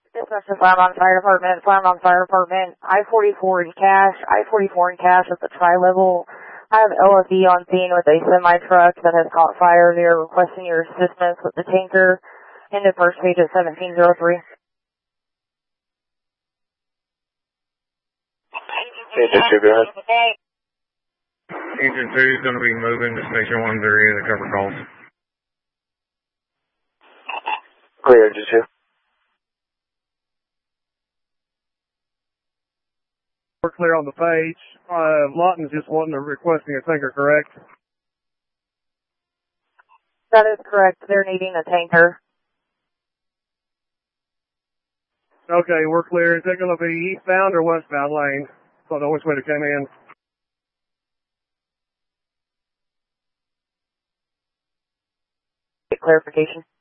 Dispatch to Flowermont Fire Department, Flowermont Fire Department, I-44 in cash, I-44 in cash at the tri-level. I have LFE on scene with a semi-truck that has caught fire. They are requesting your assistance with the tanker. Into first page at 1703. Agent 2, go ahead. Agent 2 is going to be moving to Station 1 area to cover calls. Clear, Agent 2. We're clear on the page. Lawton's just requesting a tanker, correct? That is correct. They're needing a tanker. Okay, we're clear. Is it going to be eastbound or westbound lane? Don't know which way to come in. Get clarification.